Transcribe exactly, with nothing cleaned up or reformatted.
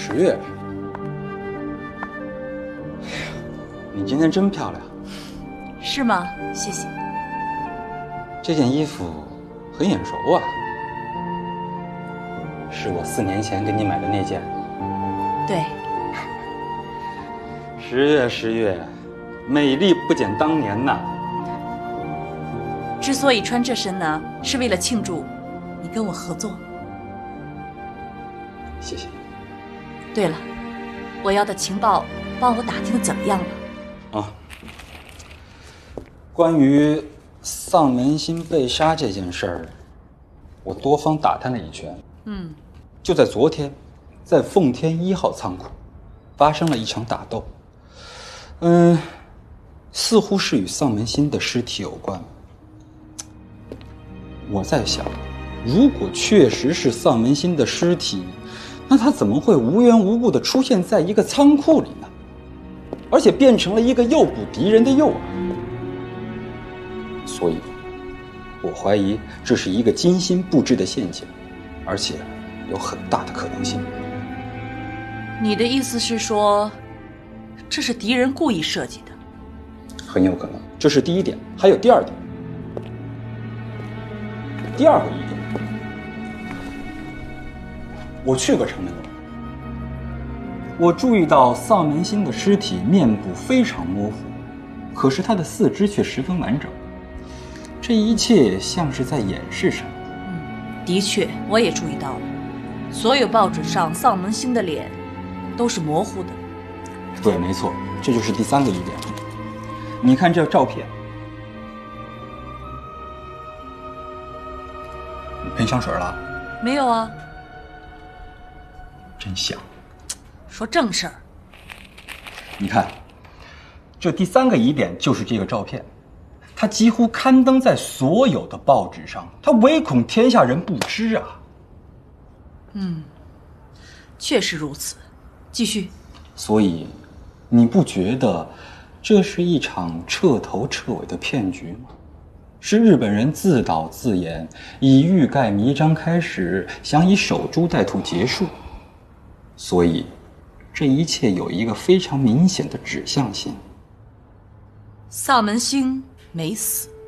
十月，哎呀，你今天真漂亮。 是吗？谢谢。 这件衣服很眼熟啊，是我四年前给你买的那件。 对。 十月，十月，美丽不减当年呐。 之所以穿这身呢，是为了庆祝你跟我合作。 谢谢。 对了，我要的情报帮我打听的怎么样了？ 啊，关于丧门星被杀这件事儿，我多方打探了一圈。 嗯， 就在昨天，在奉天一号仓库发生了一场打斗。嗯，似乎是与丧门星的尸体有关。我在想，如果确实是丧门星的尸体，那他怎么会无缘无故地出现在一个仓库里呢？而且变成了一个诱捕敌人的诱饵。所以，我怀疑这是一个精心布置的陷阱，而且有很大的可能性。 你的意思是说，这是敌人故意设计的？ 很有可能，这是第一点。还有第二点。第二个疑点，我去过城门楼，我注意到丧门星的尸体面部非常模糊，可是他的四肢却十分完整。这一切像是在掩饰什么。 嗯，的确，我也注意到了，所有报纸上丧门星的脸都是模糊的。 对，没错，这就是第三个疑点。你看这照片，你喷香水了？ 没有啊。 真像。 说正事儿。 你看，这第三个疑点就是这个照片，它几乎刊登在所有的报纸上，它唯恐天下人不知啊。 嗯，确实如此。继续。 所以，你不觉得这是一场彻头彻尾的骗局吗？是日本人自导自演，以欲盖弥彰开始，想以守株待兔结束。所以，这一切有一个非常明显的指向性。 丧门星没死。